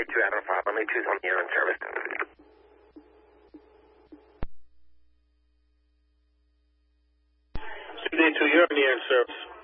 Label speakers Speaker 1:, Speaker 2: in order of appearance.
Speaker 1: 2 out of 5. Only 2's on the air in service.
Speaker 2: Day 2, you're on the air in service.